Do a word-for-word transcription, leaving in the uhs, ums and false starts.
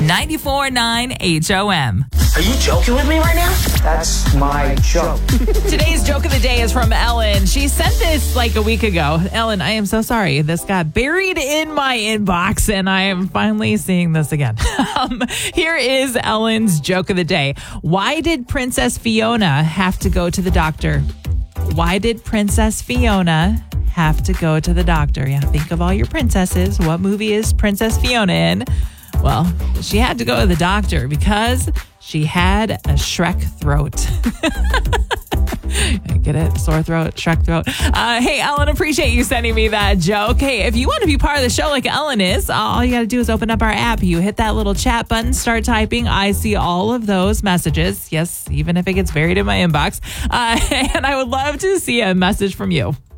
ninety-four point nine H O M. Are you joking with me right now? That's my joke. Today's joke of the day is from Ellen. She sent this like a week ago. Ellen, I am so sorry. This got buried in my inbox, and I am finally seeing this again. um, here is Ellen's joke of the day. Why did Princess Fiona have to go to the doctor? Why did Princess Fiona have to go to the doctor? Yeah, think of all your princesses. What movie is Princess Fiona in? Well, she had to go to the doctor because she had a Shrek throat. Get it? Sore throat, Shrek throat. Uh, hey, Ellen, appreciate you sending me that joke. Hey, if you want to be part of the show like Ellen is, all you got to do is open up our app. You hit that little chat button, start typing. I see all of those messages. Yes, even if it gets buried in my inbox. Uh, and I would love to see a message from you.